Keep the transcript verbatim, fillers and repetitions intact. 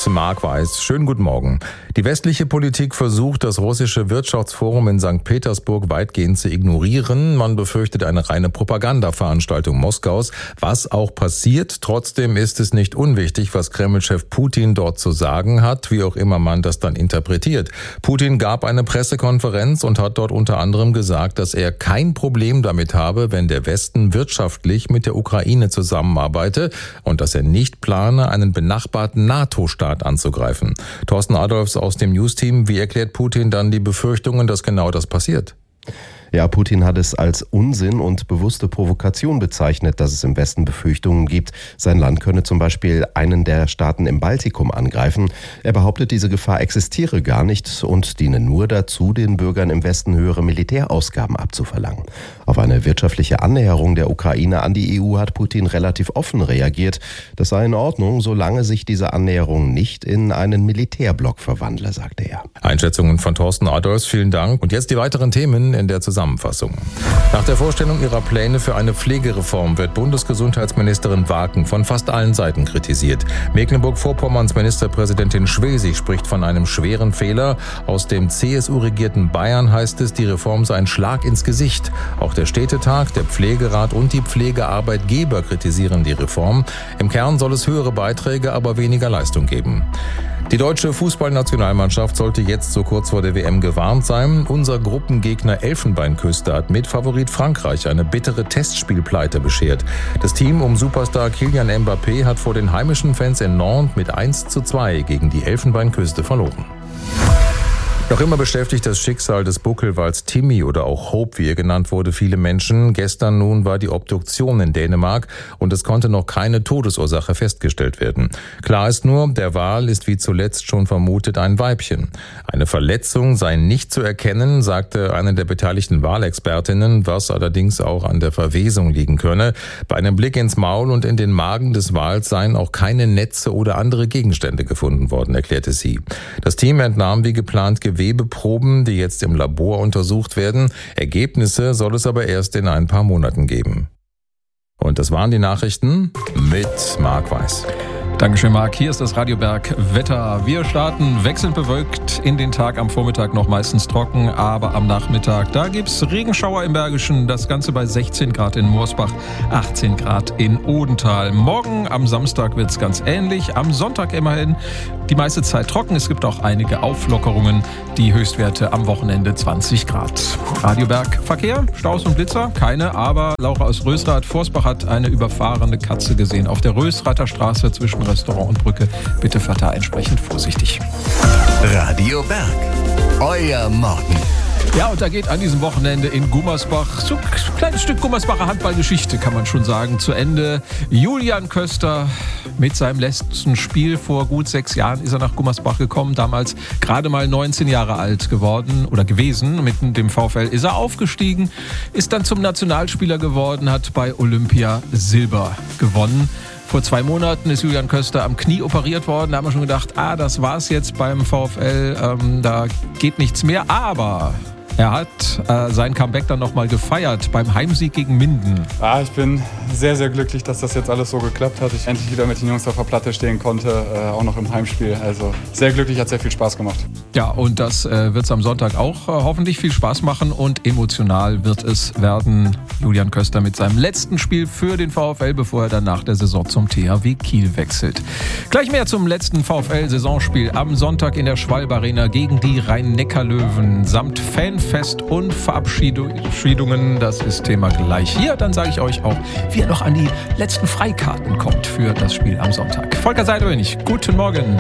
Marc Weiß. Schönen guten Morgen. Die westliche Politik versucht, das russische Wirtschaftsforum in Sankt Petersburg weitgehend zu ignorieren. Man befürchtet eine reine Propagandaveranstaltung Moskaus, was auch passiert. Trotzdem ist es nicht unwichtig, was Kreml-Chef Putin dort zu sagen hat, wie auch immer man das dann interpretiert. Putin gab eine Pressekonferenz und hat dort unter anderem gesagt, dass er kein Problem damit habe, wenn der Westen wirtschaftlich mit der Ukraine zusammenarbeite und dass er nicht plane, einen benachbarten NATO-Staat anzugreifen. Thorsten Adolfs aus dem News-Team, wie erklärt Putin dann die Befürchtungen, dass genau das passiert? Ja, Putin hat es als Unsinn und bewusste Provokation bezeichnet, dass es im Westen Befürchtungen gibt, sein Land könne zum Beispiel einen der Staaten im Baltikum angreifen. Er behauptet, diese Gefahr existiere gar nicht und diene nur dazu, den Bürgern im Westen höhere Militärausgaben abzuverlangen. Auf eine wirtschaftliche Annäherung der Ukraine an die E U hat Putin relativ offen reagiert. Das sei in Ordnung, solange sich diese Annäherung nicht in einen Militärblock verwandle, sagte er. Einschätzungen von Thorsten Adolfs, vielen Dank. Und jetzt die weiteren Themen in der Zusammenfassung. Zusammenfassung. Nach der Vorstellung ihrer Pläne für eine Pflegereform wird Bundesgesundheitsministerin Waken von fast allen Seiten kritisiert. Mecklenburg-Vorpommerns Ministerpräsidentin Schwesig spricht von einem schweren Fehler. Aus dem C S U-regierten Bayern heißt es, die Reform sei ein Schlag ins Gesicht. Auch der Städtetag, der Pflegerat und die Pflegearbeitgeber kritisieren die Reform. Im Kern soll es höhere Beiträge, aber weniger Leistung geben. Die deutsche Fußballnationalmannschaft sollte jetzt so kurz vor der W M gewarnt sein. Unser Gruppengegner Elfenbeinküste hat Mitfavorit Frankreich eine bittere Testspielpleite beschert. Das Team um Superstar Kylian Mbappé hat vor den heimischen Fans in Nantes mit eins zu zwei gegen die Elfenbeinküste verloren. Noch immer beschäftigt das Schicksal des Buckelwals Timmy oder auch Hope, wie er genannt wurde, viele Menschen. Gestern nun war die Obduktion in Dänemark und es konnte noch keine Todesursache festgestellt werden. Klar ist nur, der Wal ist wie zuletzt schon vermutet ein Weibchen. Eine Verletzung sei nicht zu erkennen, sagte eine der beteiligten Walexpertinnen, was allerdings auch an der Verwesung liegen könne. Bei einem Blick ins Maul und in den Magen des Wals seien auch keine Netze oder andere Gegenstände gefunden worden, erklärte sie. Das Team entnahm wie geplant Gewebe Gewebeproben, die jetzt im Labor untersucht werden. Ergebnisse soll es aber erst in ein paar Monaten geben. Und das waren die Nachrichten mit Marc Weiß. Dankeschön, Marc. Hier ist das Radio Berg Wetter. Wir starten wechselnd bewölkt in den Tag, am Vormittag noch meistens trocken, aber am Nachmittag, da gibt's Regenschauer im Bergischen. Das Ganze bei sechzehn Grad in Morsbach, achtzehn Grad in Odenthal. Morgen am Samstag wird's ganz ähnlich. Am Sonntag immerhin die meiste Zeit trocken. Es gibt auch einige Auflockerungen. Die Höchstwerte am Wochenende zwanzig Grad. Radio Berg Verkehr, Staus und Blitzer? Keine, aber Laura aus Rösrath-Forsbach hat eine überfahrene Katze gesehen auf der Rösrather Straße zwischen Restaurant und Brücke. Bitte fahrt da entsprechend vorsichtig. Radio Berg, euer Morgen. Ja, und da geht an diesem Wochenende in Gummersbach so ein kleines Stück Gummersbacher Handballgeschichte, kann man schon sagen, zu Ende. Julian Köster mit seinem letzten Spiel vor gut sechs Jahren ist er nach Gummersbach gekommen, damals gerade mal neunzehn Jahre alt geworden oder gewesen. Mit dem VfL ist er aufgestiegen, ist dann zum Nationalspieler geworden, hat bei Olympia Silber gewonnen. Vor zwei Monaten ist Julian Köster am Knie operiert worden. Da haben wir schon gedacht, ah, das war's jetzt beim VfL, ähm, da geht nichts mehr. Aber er hat äh, sein Comeback dann nochmal gefeiert beim Heimsieg gegen Minden. Ah, ich bin sehr, sehr glücklich, dass das jetzt alles so geklappt hat. Ich endlich wieder mit den Jungs auf der Platte stehen konnte, äh, auch noch im Heimspiel. Also sehr glücklich, hat sehr viel Spaß gemacht. Ja, und das äh, wird es am Sonntag auch äh, hoffentlich viel Spaß machen und emotional wird es werden. Julian Köster mit seinem letzten Spiel für den VfL, bevor er dann nach der Saison zum T H W Kiel wechselt. Gleich mehr zum letzten VfL-Saisonspiel am Sonntag in der Schwalb Arena gegen die Rhein-Neckar-Löwen samt Fanfest und Verabschiedungen. Das ist Thema gleich hier. Dann sage ich euch auch, wie ihr noch an die letzten Freikarten kommt für das Spiel am Sonntag. Volker Seidel, guten Morgen.